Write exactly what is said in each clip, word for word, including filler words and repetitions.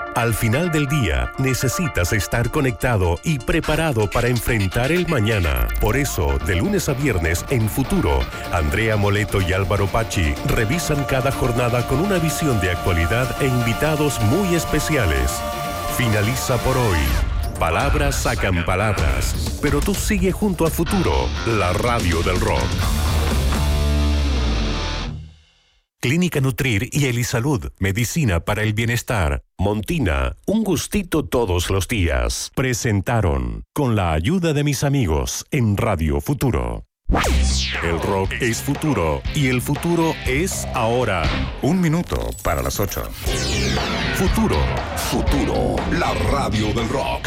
Al final del día, necesitas estar conectado y preparado para enfrentar el mañana. Por eso, de lunes a viernes en Futuro, Andrea Moleto y Álvaro Pachi revisan cada jornada con una visión de actualidad e invitados muy especiales. Finaliza por hoy. Palabras sacan palabras, pero tú sigue junto a Futuro, la radio del rock. Clínica Nutrir y Elisalud, medicina para el bienestar. Montina, un gustito todos los días. Presentaron, con la ayuda de mis amigos, en Radio Futuro. El rock es futuro y el futuro es ahora. Un minuto para las ocho. Futuro. Futuro, la radio del rock.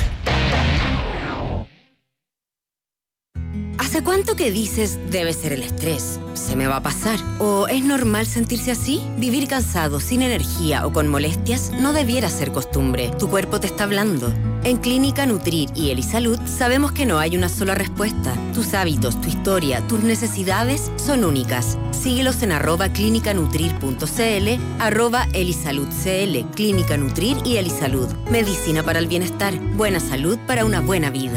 ¿Hace cuánto que dices debe ser el estrés? ¿Se me va a pasar? ¿O es normal sentirse así? Vivir cansado, sin energía o con molestias no debiera ser costumbre. Tu cuerpo te está hablando. En Clínica Nutrir y Elisalud sabemos que no hay una sola respuesta. Tus hábitos, tu historia, tus necesidades son únicas. Síguelos en arroba clínicanutrir.cl, arroba elisaludcl, Clínica Nutrir y Elisalud. Medicina para el bienestar, buena salud para una buena vida.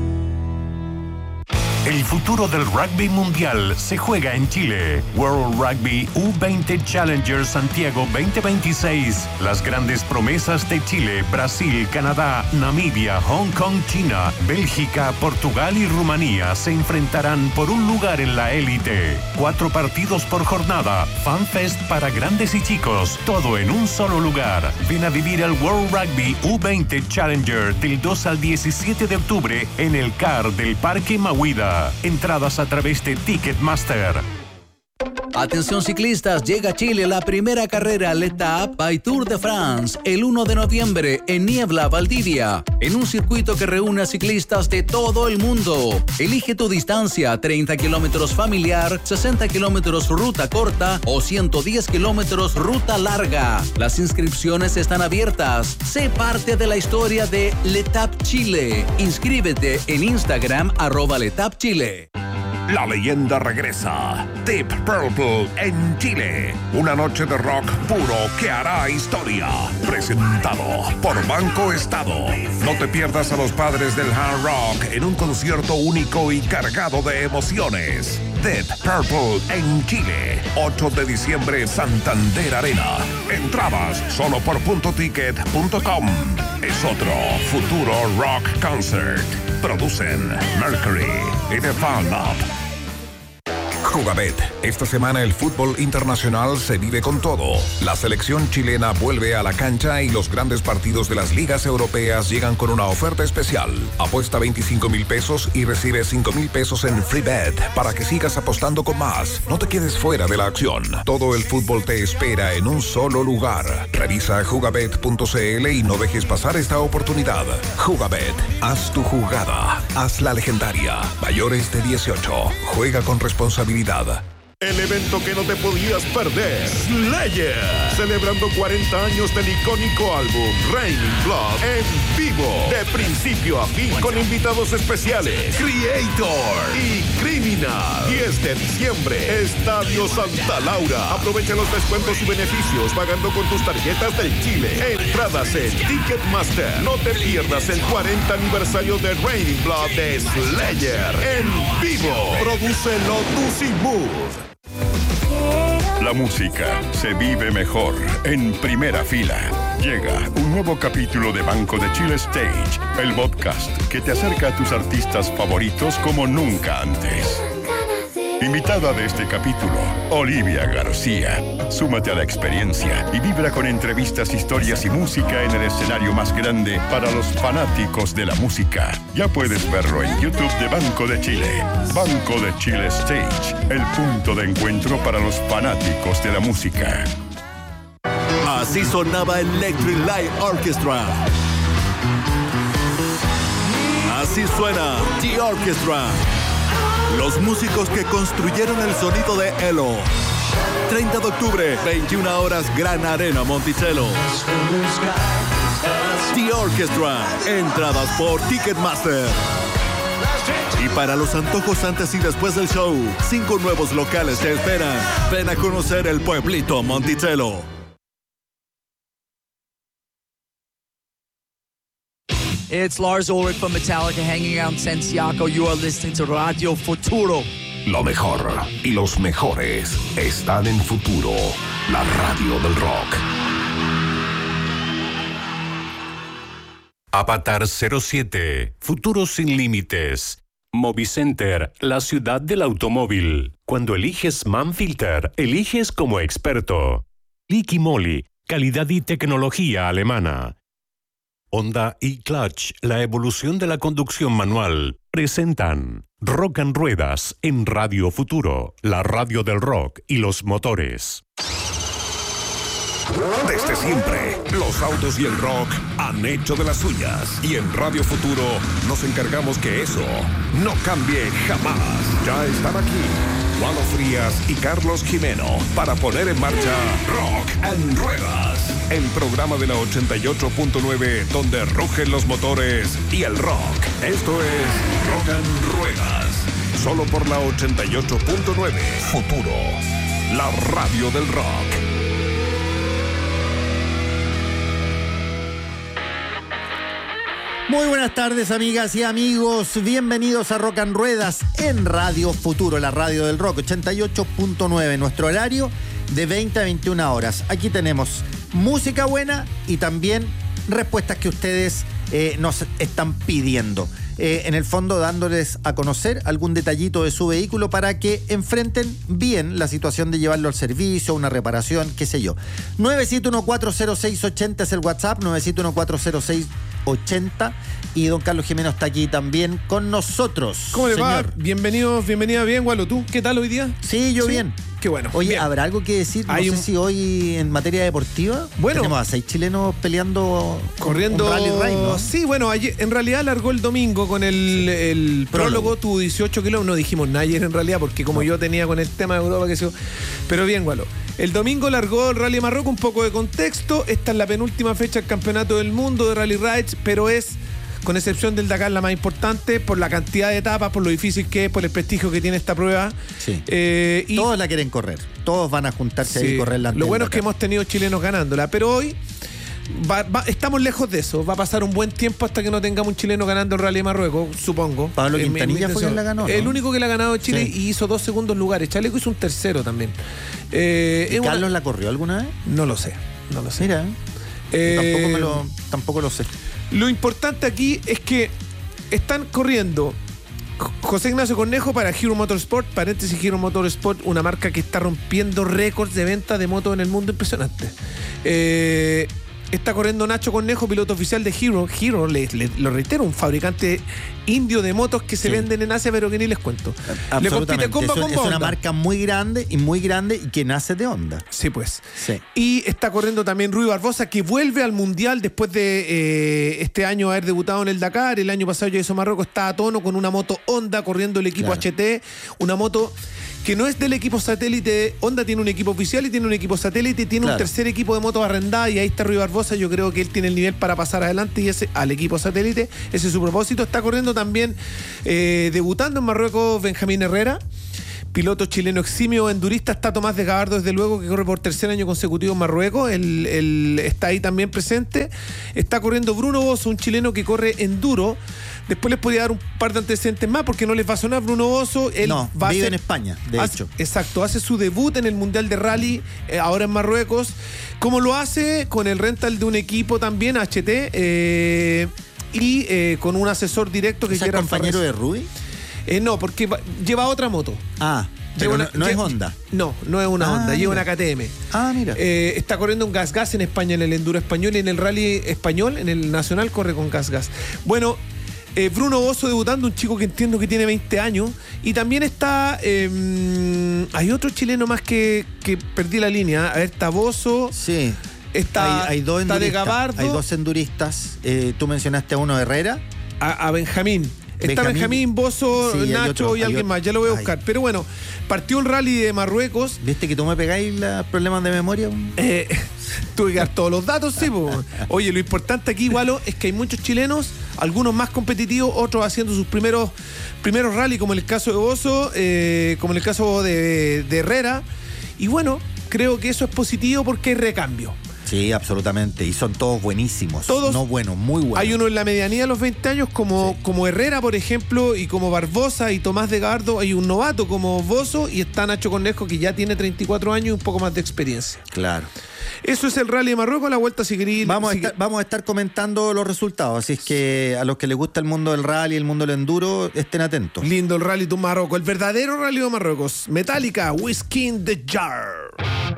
El futuro del rugby mundial se juega en Chile. World Rugby U veinte Challenger Santiago veinte veintiséis. Las grandes promesas de Chile, Brasil, Canadá, Namibia, Hong Kong, China, Bélgica, Portugal y Rumanía se enfrentarán por un lugar en la élite. Cuatro partidos por jornada. FanFest para grandes y chicos. Todo en un solo lugar. Ven a vivir el World Rugby U veinte Challenger del dos al diecisiete de octubre en el C A R del Parque Mahuida. Entradas a través de Ticketmaster. Atención ciclistas, llega a Chile la primera carrera L'Étape by Tour de France el uno de noviembre en Niebla, Valdivia, en un circuito que reúne a ciclistas de todo el mundo. Elige tu distancia, treinta kilómetros familiar, sesenta kilómetros ruta corta o ciento diez kilómetros ruta larga. Las inscripciones están abiertas. Sé parte de la historia de L'Étape Chile. Inscríbete en Instagram arroba L'Étape Chile. La leyenda regresa. Deep Purple en Chile. Una noche de rock puro que hará historia. Presentado por Banco Estado. No te pierdas a los padres del hard rock en un concierto único y cargado de emociones. Deep Purple en Chile. ocho de diciembre, Santander Arena. Entradas solo por punto ticket punto com. Es otro Futuro Rock Concert. Producen Mercury y The Fan Up. Jugabet. Esta semana el fútbol internacional se vive con todo. La selección chilena vuelve a la cancha y los grandes partidos de las ligas europeas llegan con una oferta especial. Apuesta veinticinco mil pesos y recibe cinco mil pesos en free bet para que sigas apostando con más. No te quedes fuera de la acción. Todo el fútbol te espera en un solo lugar. Revisa jugabet punto cl y no dejes pasar esta oportunidad. Jugabet. Haz tu jugada. Haz la legendaria. Mayores de dieciocho. Juega con responsabilidad. El evento que no te podías perder, Slayer, celebrando cuarenta años del icónico álbum Raining Blood en vivo, de principio a fin, con invitados especiales, Creator y Criminal. diez de diciembre, Estadio Santa Laura. Aprovecha los descuentos y beneficios pagando con tus tarjetas del Chile. Entradas en Ticketmaster. No te pierdas el cuarenta aniversario de Raining Blood de Slayer en vivo. Produce Lotus y Mood. La música se vive mejor en primera fila. Llega un nuevo capítulo de Banco de Chile Stage, el podcast que te acerca a tus artistas favoritos como nunca antes. Invitada de este capítulo, Olivia García. Súmate a la experiencia y vibra con entrevistas, historias y música en el escenario más grande para los fanáticos de la música. Ya puedes verlo en YouTube de Banco de Chile. Banco de Chile Stage, el punto de encuentro para los fanáticos de la música. Así sonaba Electric Light Orchestra. Así suena The Orchestra. Los músicos que construyeron el sonido de Elo. treinta de octubre, veintiuna horas, Gran Arena Monticello. The Orchestra. Entradas por Ticketmaster. Y para los antojos antes y después del show, cinco nuevos locales te esperan. Ven a conocer el pueblito Monticello. It's Lars Ulrich from Metallica hanging out in Santiago. You are listening to Radio Futuro. Lo mejor y los mejores están en Futuro, la radio del rock. Avatar cero siete, Futuro sin límites. Movicenter, la ciudad del automóvil. Cuando eliges Manfilter, eliges como experto. Liqui Moly, calidad y tecnología alemana. Honda y Clutch, la evolución de la conducción manual, presentan Rock and Ruedas en Radio Futuro, la radio del rock y los motores. Desde siempre, los autos y el rock han hecho de las suyas. Y en Radio Futuro nos encargamos que eso no cambie jamás. Ya están aquí Lalo Frías y Carlos Jimeno para poner en marcha Rock and Ruedas, el programa de la ochenta y ocho punto nueve donde rugen los motores y el rock. Esto es Rock and Ruedas, solo por la ochenta y ocho punto nueve. Futuro, la radio del rock. Muy buenas tardes, amigas y amigos. Bienvenidos a Rock and Ruedas en Radio Futuro, la radio del rock, ochenta y ocho punto nueve, nuestro horario de veinte a veintiuna horas. Aquí tenemos música buena y también respuestas que ustedes eh, nos están pidiendo. Eh, en el fondo, dándoles a conocer algún detallito de su vehículo para que enfrenten bien la situación de llevarlo al servicio, una reparación, qué sé yo. nueve siete uno cuatro cero seis ochenta es el WhatsApp, nueve siete uno cuatro cero seis ochenta, y don Carlos Jimeno está aquí también con nosotros. ¿Cómo le señor? va? Bienvenido, bienvenida bien, Gualo. ¿Tú qué tal hoy día? Sí, yo ¿Sí? bien. Qué bueno. Oye, bien. ¿habrá algo que decir? No Hay sé un... si hoy en materia deportiva bueno, tenemos a seis chilenos peleando corriendo un rally raid, ¿no? Sí, bueno, ayer, en realidad largó el domingo con el, sí. el prólogo, prólogo, tuvo dieciocho kilómetros, no dijimos nada ayer en realidad, porque como no. yo tenía con el tema de Europa, que se... pero bien, Gualo. El domingo largó el Rally Marruecos, un poco de contexto. Esta es la penúltima fecha del Campeonato del Mundo de Rally Rides, pero es, con excepción del Dakar, la más importante por la cantidad de etapas, por lo difícil que es, por el prestigio que tiene esta prueba. Sí. Eh, y todos la quieren correr, todos van a juntarse sí. ahí y correrla. Lo bueno es que hemos tenido chilenos ganándola, pero hoy va, va, estamos lejos de eso. Va a pasar un buen tiempo hasta que no tengamos un chileno ganando el Rally Marruecos, supongo. Pablo Quintanilla fue quien la ganó, ¿no? El único que la ha ganado en Chile, sí. y hizo dos segundos lugares. Chaleco hizo un tercero también. Eh, ¿Y Carlos una... la corrió alguna vez? No lo sé, no lo sé. Mira, eh, tampoco, me lo, tampoco lo sé. Lo importante aquí es que están corriendo José Ignacio Cornejo para Hero Motorsport, paréntesis Hero Motorsport, una marca que está rompiendo récords de venta de motos en el mundo, impresionante. Eh, está corriendo Nacho Cornejo, piloto oficial de Hero. Hero, le, le, lo reitero, un fabricante indio de motos que se sí. venden en Asia, pero que ni les cuento. Le compite comba con Es una marca muy grande y muy grande y que nace de Honda. Sí, pues. Sí. Y está corriendo también Rui Barbosa, que vuelve al Mundial después de eh, este año haber debutado en el Dakar. El año pasado ya hizo Marruecos, está a tono con una moto Honda corriendo el equipo claro. H T, una moto que no es del equipo satélite. Honda tiene un equipo oficial y tiene un equipo satélite y tiene claro. un tercer equipo de motos arrendada, y ahí está Rui Barbosa. Yo creo que él tiene el nivel para pasar adelante y ese al equipo satélite, ese es su propósito. Está corriendo también, eh, debutando en Marruecos, Benjamín Herrera, piloto chileno eximio endurista. Está Tomás de Gabardo, desde luego, que corre por tercer año consecutivo en Marruecos. Él, él está ahí también presente. Está corriendo Bruno Bosso, un chileno que corre enduro. Después les podría dar un par de antecedentes más porque no les va a sonar. Bruno Bosso, él no, va vive a hacer, en España, de hace, hecho. Exacto, hace su debut en el Mundial de Rally, eh, ahora en Marruecos. ¿Cómo lo hace? Con el rental de un equipo también, H T, eh, y eh, con un asesor directo que quiera. ¿Es compañero Farres. de Rui? Eh, no, porque va, lleva otra moto. Ah, pero una, no, no lleva, es Honda. No, no es una ah, Honda, lleva una K T M. Ah, mira. Eh, está corriendo un Gas Gas en España, en el Enduro español, y en el Rally español, en el Nacional, corre con Gas Gas. Bueno, Eh, Bruno Bosso debutando, un chico que entiendo que tiene veinte años. Y también está eh, hay otro chileno más que, que perdí la línea. A ver, está Bosso. Sí. Está, hay, hay dos está de Gabardo. Hay dos enduristas. Eh, tú mencionaste a uno, Herrera. A, a Benjamín. Está Benjamín, Benjamín Bosso, sí, Nacho otro, y alguien más. Ya lo voy a buscar. Ay. Pero bueno, partió el Rally de Marruecos. ¿Viste que tú me pegáis los problemas de memoria? Eh, tuve que dar todos los datos, sí. Po. Oye, lo importante aquí, Gualo, es que hay muchos chilenos, algunos más competitivos, otros haciendo sus primeros primeros rally, como en el caso de Bosso, eh, como en el caso de, de Herrera. Y bueno, creo que eso es positivo porque hay recambio. Sí, absolutamente. Y son todos buenísimos. Todos. No buenos, muy buenos. Hay uno en la medianía de los veinte años como, sí. como Herrera, por ejemplo, y como Barbosa y Tomás de Gardo. Hay un novato como Bozo y está Nacho Cornejo, que ya tiene treinta y cuatro años y un poco más de experiencia. Claro. Eso es el Rally de Marruecos, la vuelta si queréis. Vamos, si a estar, vamos a estar comentando los resultados, así es que a los que les gusta el mundo del rally, el mundo del enduro, estén atentos. Lindo el Rally de Marruecos, el verdadero Rally de Marruecos. Metallica, Whiskey in the Jar.